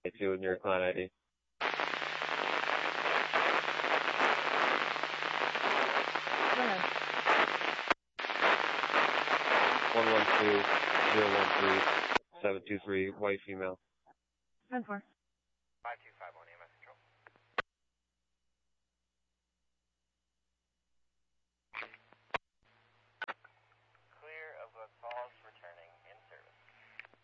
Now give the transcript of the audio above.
2 in your client ID. Go ahead. 112013 723, white female. 10-4. 525.